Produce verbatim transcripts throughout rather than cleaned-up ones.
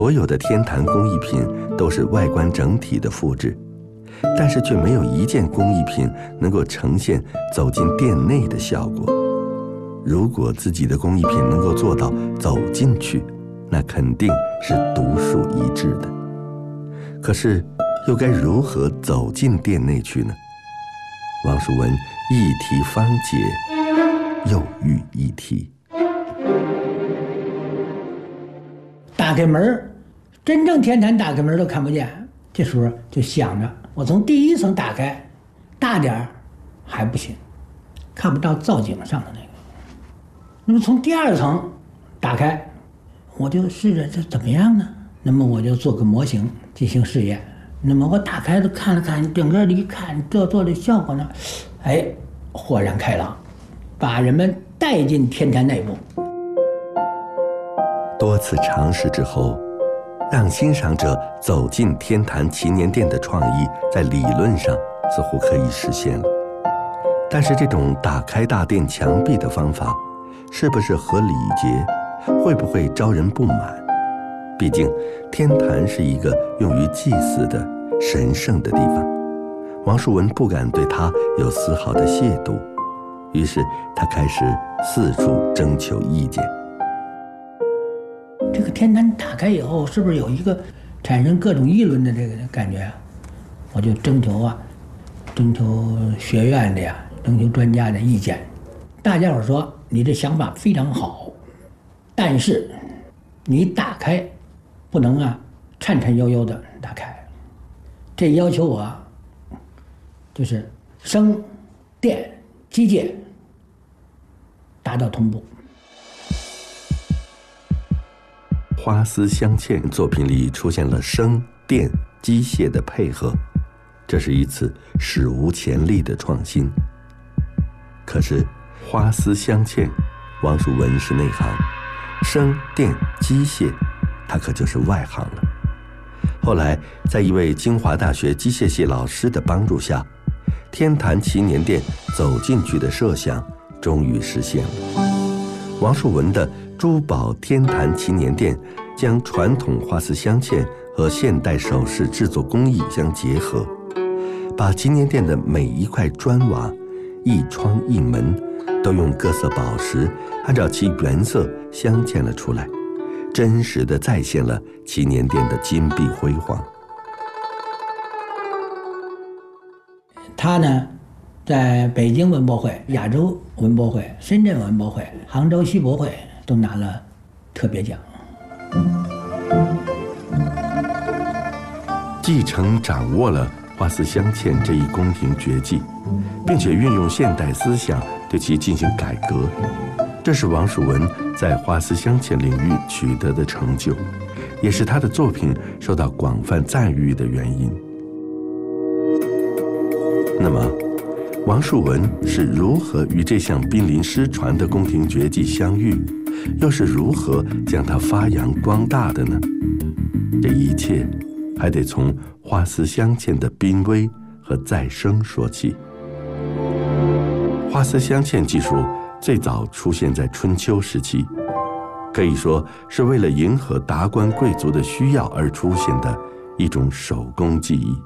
所有的天坛工艺品都是外观整体的复制，但是却没有一件工艺品能够呈现走进店内的效果。如果自己的工艺品能够做到走进去，那肯定是独树一帜的。可是又该如何走进店内去呢？王叔文一题方解，又遇一题。 打开门，真正天坛打开门都看不见，这时候就想着，我从第一层打开，大点儿还不行，看不到造景上的那个。那么从第二层打开，我就试着这怎么样呢？那么我就做个模型进行试验。那么我打开了看了看，整个的一看，这做的效果呢，哎，豁然开朗，把人们带进天坛内部。 多次尝试之后，让欣赏者走进天坛祈年殿的创意，在理论上似乎可以实现了。但是这种打开大殿墙壁的方法，是不是合礼节？会不会招人不满？毕竟天坛是一个用于祭祀的神圣的地方，王叔文不敢对他有丝毫的亵渎，于是他开始四处征求意见。 这个天坛打开以后，是不是有一个产生各种议论的这个感觉啊？我就征求啊，征求学院的呀，征求专家的意见。大家伙说你这想法非常好，但是你打开不能啊颤颤悠悠的打开，这要求我就是声、电、机械达到同步。 花丝镶嵌作品里出现了声、电、机械的配合，这是一次史无前例的创新。可是花丝镶嵌，王叔文是内行，声、电、机械，他可就是外行了。后来在一位清华大学机械系老师的帮助下，天坛祈年殿走进去的设想终于实现了。王叔文的珠宝天坛祈年殿将传统花丝镶嵌和现代首饰制作工艺相结合，把祈年殿的每一块砖瓦、一窗一门都用各色宝石按照其原色镶嵌了出来，真实地再现了祈年殿的金碧辉煌。 他呢，在北京文博会、亚洲文博会、深圳文博会、杭州西博会都拿了特别奖。 继承掌握了花丝镶嵌这一宫廷绝技，并且运用现代思想对其进行改革，这是王叔文在花丝镶嵌领域取得的成就，也是他的作品受到广泛赞誉的原因。那么王叔文是如何与这项濒临失传的宫廷绝技相遇，又是如何将它发扬光大的呢？这一切还得从花丝镶嵌的濒危和再生说起。花丝镶嵌技术最早出现在春秋时期，可以说是为了迎合达官贵族的需要而出现的一种手工技艺。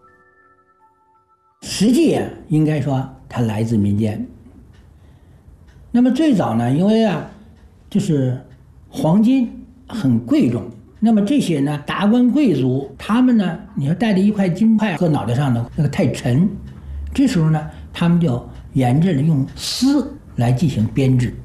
实际啊，应该说它来自民间。那么最早呢，因为啊，就是黄金很贵重，那么这些呢达官贵族，他们呢，你要带着一块金块搁脑袋上呢，那个太沉，这时候呢，他们就研制了用丝来进行编制。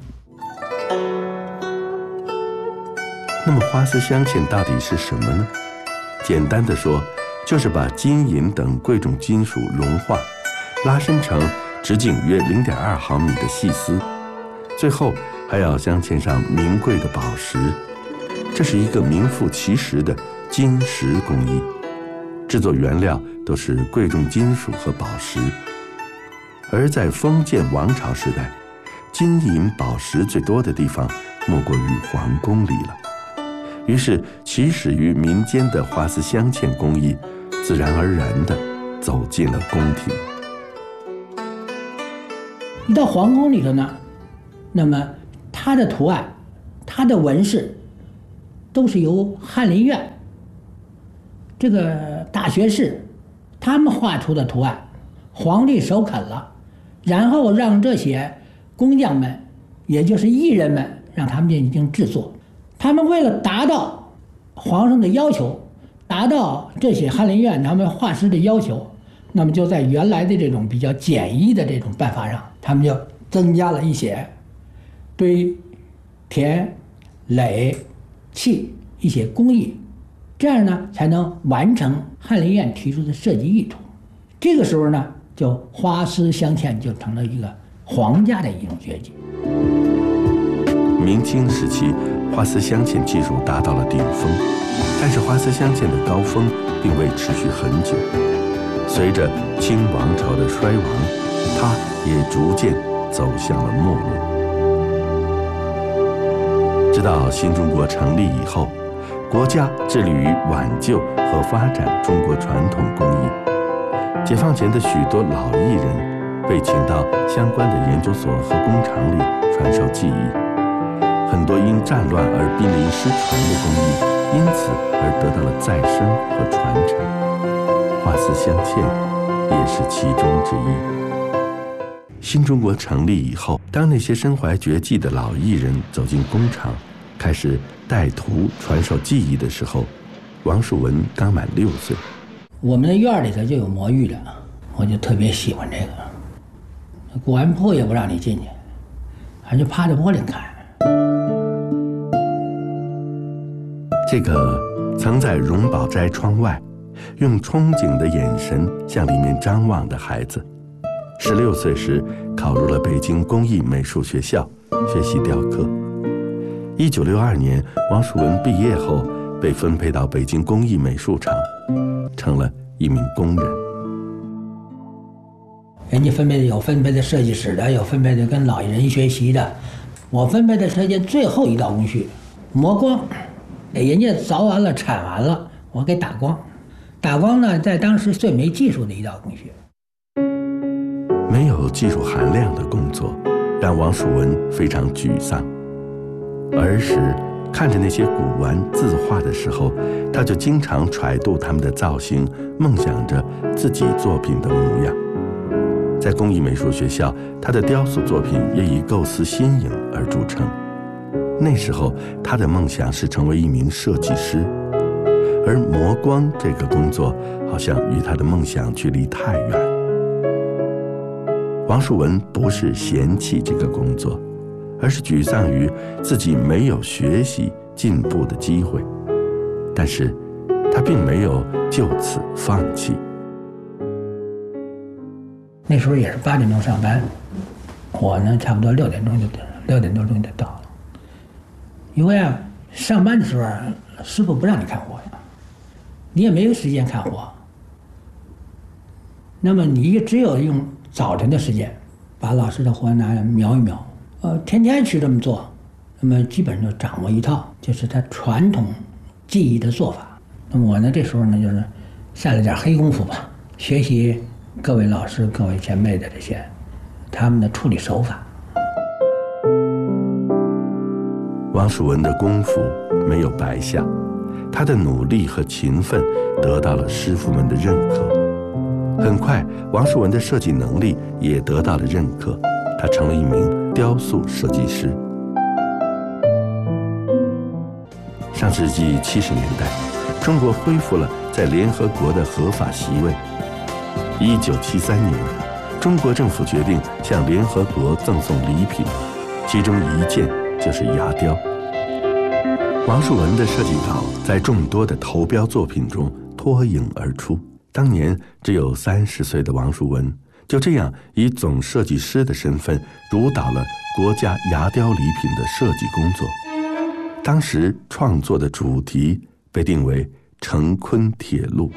那么花丝镶嵌到底是什么呢？简单的说，就是把金银等贵重金属融化，拉伸成直径约 零点二毫米的细丝，最后还要镶嵌上名贵的宝石。这是一个名副其实的金石工艺，制作原料都是贵重金属和宝石。而在封建王朝时代，金银宝石最多的地方莫过于皇宫里了。于是起始于民间的花丝镶嵌工艺自然而然地走进了宫廷。 一到皇宫里头呢，那么它的图案、它的纹饰都是由翰林院这个大学士他们画出的图案，皇帝首肯了，然后让这些工匠们，也就是艺人们，让他们进行制作。他们为了达到皇上的要求，达到这些翰林院他们画师的要求，那么就在原来的这种比较简易的这种办法上，他们就增加了一些堆、填、垒、砌一些工艺，这样呢才能完成翰林院提出的设计意图。这个时候呢，就花丝镶嵌就成了一个皇家的一种绝技。 明清时期，花丝镶嵌技术达到了顶峰，但是花丝镶嵌的高峰并未持续很久。随着清王朝的衰亡，它也逐渐走向了没落。直到新中国成立以后，国家致力于挽救和发展中国传统工艺。解放前的许多老艺人被请到相关的研究所和工厂里传授技艺，很多因战乱而濒临失传的工艺，因此而得到了再生和传承。花丝镶嵌也是其中之一。新中国成立以后，当那些身怀绝技的老艺人走进工厂，开始带徒传授技艺的时候，王树文刚满六岁。 我们的院里头就有魔芋的，我就特别喜欢这个。古玩铺也不让你进去，还是趴着玻璃看。 这个曾在荣宝斋窗外用憧憬的眼神向里面张望的孩子，十六岁时考入了北京工艺美术学校学习雕刻。一九六二年，王树文毕业后被分配到北京工艺美术厂，成了一名工人。 人家分配的有分配的设计史的，有分配的跟老艺人学习的，我分配的设计最后一道工序磨光，人家凿完了铲完了，我给打光。打光呢，在当时最没技术的一道工序。 没有技术含量的工作让王树文非常沮丧。儿时看着那些古玩字画的时候，他就经常揣度他们的造型，梦想着自己作品的模样。在工艺美术学校，他的雕塑作品也以构思新颖而著称。那时候他的梦想是成为一名设计师，而磨光这个工作好像与他的梦想距离太远。王树文不是嫌弃这个工作，而是沮丧于自己没有学习进步的机会，但是他并没有就此放弃。 那时候也是八点钟上班，我呢差不多六点钟就六点多钟就到了。因为啊，上班的时候师傅不让你看活呀，你也没有时间看活。那么你只有用早晨的时间，把老师的活拿来描一描。呃，天天去这么做，那么基本上掌握一套，就是他传统技艺的做法。那么我呢，这时候呢，就是下了点黑功夫吧，学习各位老师、各位前辈的这些他们的处理手法。 王树文的功夫没有白下，他的努力和勤奋得到了师傅们的认可。很快，王树文的设计能力也得到了认可，他成了一名雕塑设计师。上世纪七十年代，中国恢复了在联合国的合法席位。一九七三年，中国政府决定向联合国赠送礼品，其中一件就是牙雕。王树文的设计稿在众多的投标作品中脱颖而出。当年只有三十岁的王树文，就这样以总设计师的身份主导了国家牙雕礼品的设计工作。当时创作的主题被定为成昆铁路。